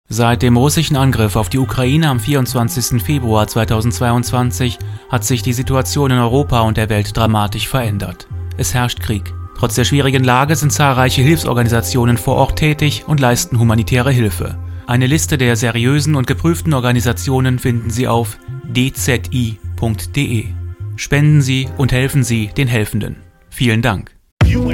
Seit dem russischen Angriff auf die Ukraine am 24. Februar 2022 hat sich die Situation in Europa und der Welt dramatisch verändert. Es herrscht Krieg. Trotz der schwierigen Lage sind zahlreiche Hilfsorganisationen vor Ort tätig und leisten humanitäre Hilfe. Eine Liste der seriösen und geprüften Organisationen finden Sie auf dzi.de. Spenden Sie und helfen Sie den Helfenden. Vielen Dank.